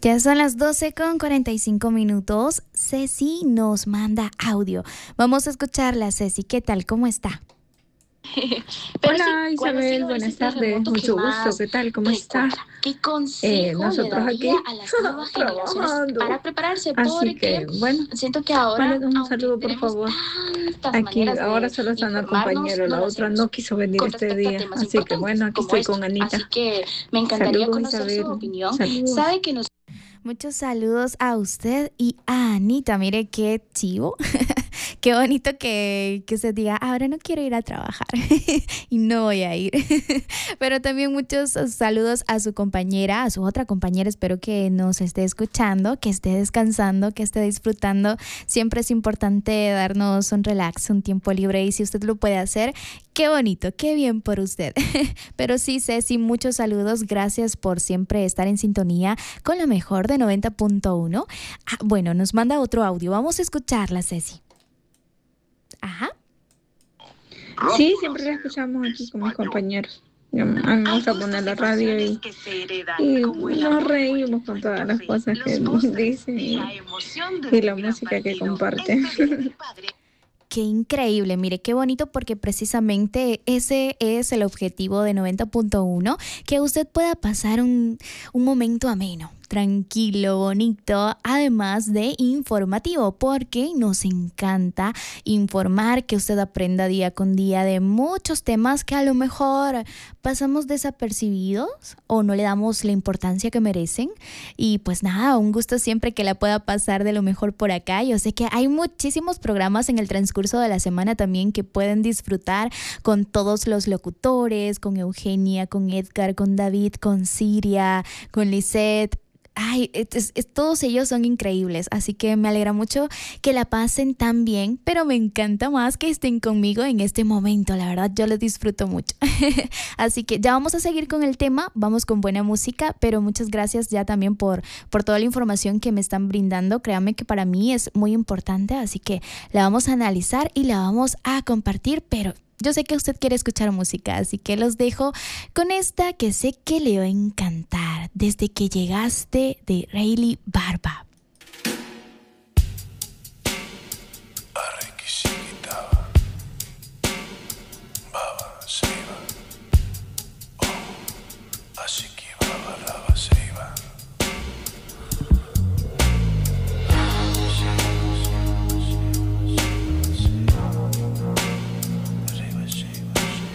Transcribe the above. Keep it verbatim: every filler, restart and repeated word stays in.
Ya son las doce con cuarenta y cinco minutos. Ceci nos manda audio. Vamos a escucharla, Ceci. ¿Qué tal? ¿Cómo está? Pero sí, Hola Isabel, buenas tardes, mucho gusto, ¿qué tal? ¿Cómo está? ¿Qué Eh, consejo le nosotros aquí daría a las nuevas generaciones trabajando, para prepararse? así Porque que bueno, siento que ahora, mándanos un aunque saludo por tenemos favor. tantas Aquí maneras ahora de solo está una informarnos, compañera, no la lo otra hacemos no quiso venir con este respecto a día, temas así que importantes bueno, aquí como estoy con estos. Así Anita. que me encantaría Saludos conocer su Isabel, opinión. saludos. Sabe que nos Muchos saludos a usted y a Anita. Mire qué chivo. Qué bonito que, que se diga, ahora no quiero ir a trabajar y no voy a ir. Pero también muchos saludos a su compañera, a su otra compañera. Espero que nos esté escuchando, que esté descansando, que esté disfrutando. Siempre es importante darnos un relax, un tiempo libre, y si usted lo puede hacer, qué bonito, qué bien por usted. Pero sí, Ceci, muchos saludos. Gracias por siempre estar en sintonía con lo mejor de noventa punto uno. Ah, bueno, nos manda otro audio. Vamos a escucharla, Ceci. Ajá. Sí, siempre la escuchamos aquí con mis compañeros. Yo- A mí me gusta poner la radio y, y nos reímos con todas las cosas que dicen y, y la música que comparten. Qué increíble, mire, qué bonito, porque precisamente ese es el objetivo de noventa punto uno, que usted pueda pasar un, un momento ameno, tranquilo, bonito, además de informativo, porque nos encanta informar, que usted aprenda día con día de muchos temas que a lo mejor pasamos desapercibidos o no le damos la importancia que merecen. Y pues nada, un gusto siempre que la pueda pasar de lo mejor por acá. Yo sé que hay muchísimos programas en el transcurso de la semana también que pueden disfrutar con todos los locutores, con Eugenia, con Edgar, con David, con Siria, con Lisette. Ay, es, es, todos ellos son increíbles, así que me alegra mucho que la pasen tan bien, pero me encanta más que estén conmigo en este momento. La verdad, yo lo disfruto mucho. Así que ya vamos a seguir con el tema, vamos con buena música, pero muchas gracias ya también por, por toda la información que me están brindando. Créanme que para mí es muy importante, así que la vamos a analizar y la vamos a compartir, pero yo sé que usted quiere escuchar música, así que los dejo con esta que sé que le va a encantar. Desde que llegaste, de Rayleigh Barba.